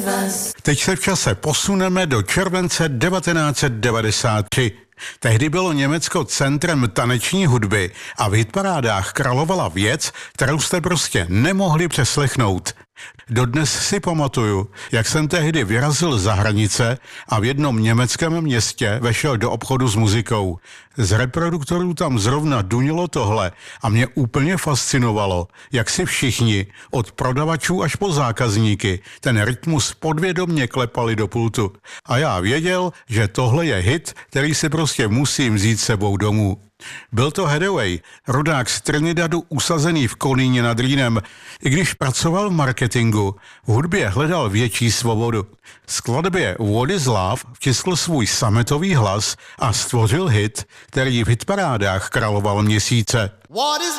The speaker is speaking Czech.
Teď se v čase posuneme do července 1993. Tehdy bylo Německo centrem taneční hudby a v hitparádách královala věc, kterou jste prostě nemohli přeslechnout. Dodnes si pamatuju, jak jsem tehdy vyrazil za hranice a v jednom německém městě vešel do obchodu s muzikou. Z reproduktorů tam zrovna dunělo tohle a mě úplně fascinovalo, jak si všichni, od prodavačů až po zákazníky, ten rytmus podvědomně klepali do pultu. A já věděl, že tohle je hit, který si prostě musím vzít sebou domů. Byl to Hathaway, rodák z Trinidadu usazený v Kolíně nad Rýnem. I když pracoval v marketingu, v hudbě hledal větší svobodu. Skladbě What is Love vtiskl svůj sametový hlas a stvořil hit, který v hitparádách královal měsíce. What is